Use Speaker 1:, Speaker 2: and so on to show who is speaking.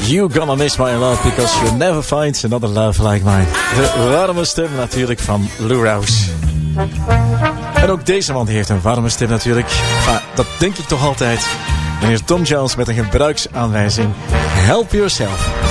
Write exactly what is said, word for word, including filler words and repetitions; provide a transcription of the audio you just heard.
Speaker 1: You gonna miss my love because you never find another love like mine. De warme stem natuurlijk van Lou Rawls. En ook deze man die heeft een warme stem natuurlijk. Maar dat denk ik toch altijd. Meneer Tom Jones met een gebruiksaanwijzing. Help yourself.